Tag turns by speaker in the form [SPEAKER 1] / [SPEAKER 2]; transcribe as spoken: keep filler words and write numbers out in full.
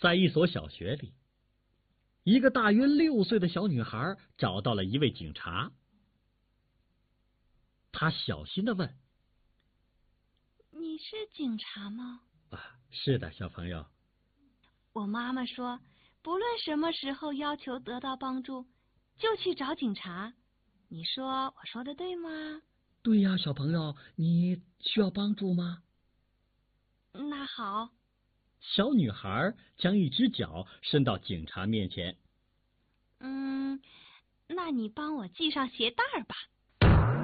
[SPEAKER 1] 在一所小学里，一个大约六岁的小女孩找到了一位警察。她小心地问：“
[SPEAKER 2] 你是警察吗？”“
[SPEAKER 1] 啊，是的，小朋友。”“
[SPEAKER 2] 我妈妈说，不论什么时候要求得到帮助，就去找警察。你说我说的对吗？”“
[SPEAKER 1] 对呀，小朋友，你需要帮助吗？”“
[SPEAKER 2] 那好。”
[SPEAKER 1] 小女孩将一只脚伸到警察面前。“
[SPEAKER 2] 嗯，那你帮我系上鞋带吧。”